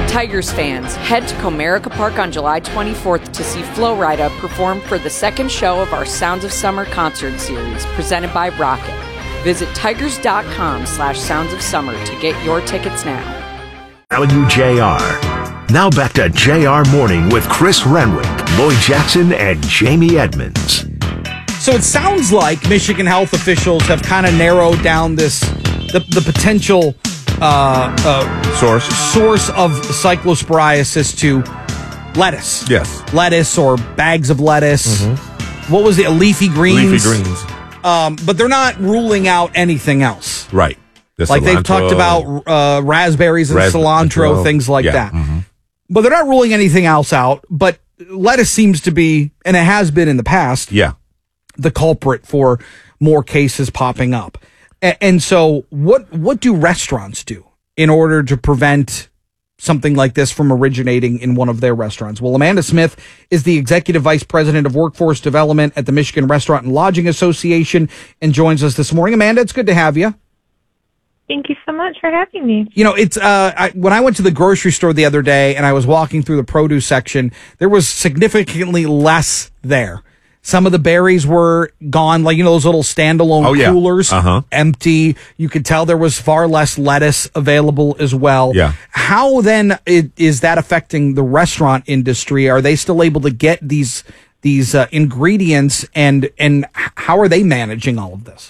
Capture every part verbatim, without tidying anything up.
Tigers fans, head to Comerica Park on July twenty-fourth to see Flo Rida perform for the second show of our Sounds of Summer concert series presented by Rocket. Visit tigers.com slash sounds of summer to get your tickets now. W J R. Now back to J R Morning with Chris Renwick, Lloyd Jackson, and Jamie Edmonds. So it sounds like Michigan health officials have kind of narrowed down this, the, the potential uh, uh, source source of cyclosporiasis to lettuce. Yes. Lettuce or bags of lettuce. Mm-hmm. What was it? Leafy greens. Leafy greens. Um, but they're not ruling out anything else. Right. The like cilantro, they've talked about uh, raspberries and ras- cilantro, things like yeah. that. Mm-hmm. But they're not ruling anything else out. But lettuce seems to be, and it has been in the past, yeah. the culprit for more cases popping up. A- and so what what do restaurants do in order to prevent something like this from originating in one of their restaurants? Well, Amanda Smith is the Executive Vice President of Workforce Development at the Michigan Restaurant and Lodging Association and joins us this morning. Amanda, it's good to have you. Thank you so much for having me. You know, it's uh, I, when I went to the grocery store the other day and I was walking through the produce section, there was significantly less there. Some of the berries were gone, like, you know, those little standalone oh, yeah. coolers, uh-huh. empty. You could tell there was far less lettuce available as well. Yeah. How then it, is that affecting the restaurant industry? Are they still able to get these these uh, ingredients, and and how are they managing all of this?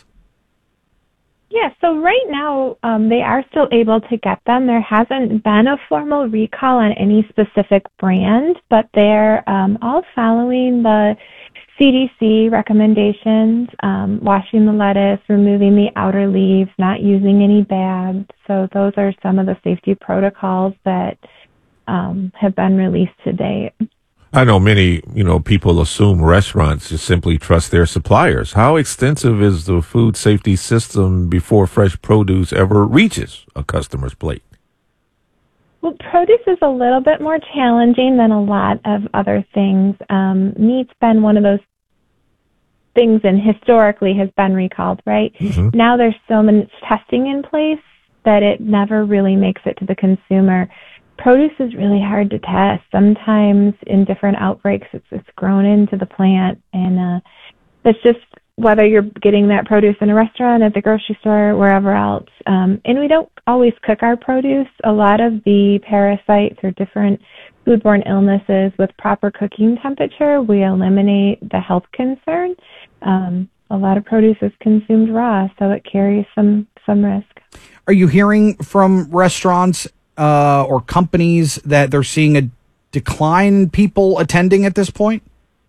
Yeah, so right now um, they are still able to get them. There hasn't been a formal recall on any specific brand, but they're um, all following the C D C recommendations, um, washing the lettuce, removing the outer leaves, not using any bags. So those are some of the safety protocols that um, have been released to date. I know many, you know, people assume restaurants just simply trust their suppliers. How extensive is the food safety system before fresh produce ever reaches a customer's plate? Well, produce is a little bit more challenging than a lot of other things. Um, meat's been one of those things and historically has been recalled, right? Mm-hmm. Now there's so much testing in place that it never really makes it to the consumer. Produce is really hard to test. Sometimes in different outbreaks, it's, it's grown into the plant, and uh, it's just whether you're getting that produce in a restaurant, at the grocery store, wherever else. Um, and we don't always cook our produce. A lot of the parasites or different foodborne illnesses, with proper cooking temperature, we eliminate the health concern. Um, a lot of produce is consumed raw, so it carries some, some risk. Are you hearing from restaurants uh, or companies that they're seeing a decline in people attending at this point?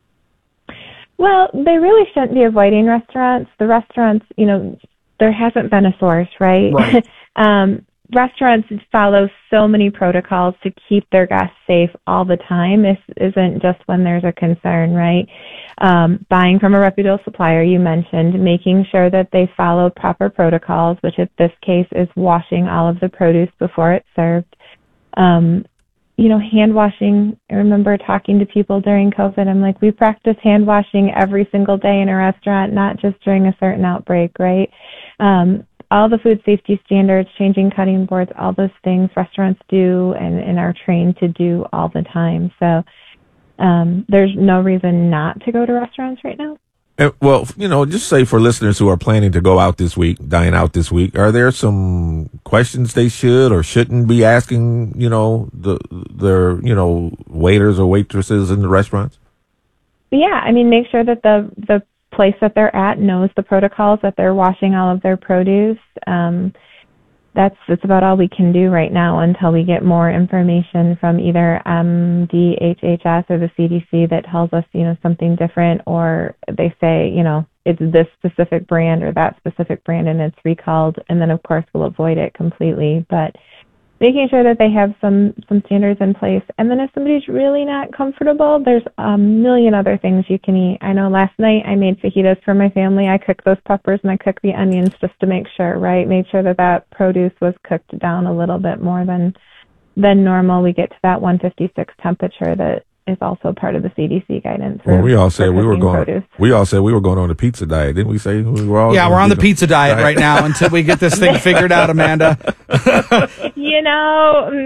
Well, they really shouldn't be avoiding restaurants. The restaurants, you know, there hasn't been a source, right? Right. um, restaurants follow so many protocols to keep their guests safe all the time. This isn't just when there's a concern, right? Um, buying from a reputable supplier, you mentioned, making sure that they follow proper protocols, which in this case is washing all of the produce before it's served. Um, you know, hand washing. I remember talking to people during COVID. I'm like, we practice hand washing every single day in a restaurant, not just during a certain outbreak, right? Um, all the food safety standards, changing cutting boards, all those things restaurants do and, and are trained to do all the time. So um, there's no reason not to go to restaurants right now. Uh, well, you know, just say for listeners who are planning to go out this week, dine out this week, are there some questions they should or shouldn't be asking, you know, the their, you know, waiters or waitresses in the restaurants? Yeah, I mean, make sure that the the place that they're at knows the protocols, that they're washing all of their produce. Um, that's that's about all we can do right now until we get more information from either M D H H S or the C D C that tells us, you know, something different, or they say, you know, it's this specific brand or that specific brand and it's recalled, and then of course we'll avoid it completely. But making sure that they have some, some standards in place. And then if somebody's really not comfortable, there's a million other things you can eat. I know last night I made fajitas for my family. I cooked those peppers and I cooked the onions just to make sure, right? Made sure that that produce was cooked down a little bit more than than normal. We get to that one fifty-six temperature that is also part of the C D C guidance. For, well, we all said we were going. Produce. We all said we were going on the pizza diet, didn't we? Say we were all. Yeah, we're on the pizza diet, diet right now until we get this thing figured out, Amanda. You know,